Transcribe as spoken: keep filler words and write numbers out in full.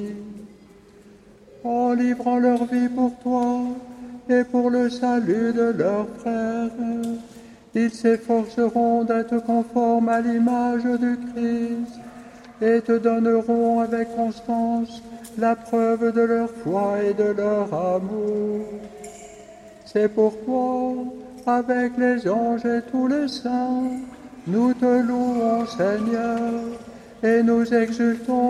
en livrant leur vie pour toi et pour le salut de leurs frères. Ils s'efforceront d'être conformes à l'image du Christ et te donneront avec constance la preuve de leur foi et de leur amour. C'est pourquoi, avec les anges et tous les saints, nous te louons, Seigneur, et nous exultons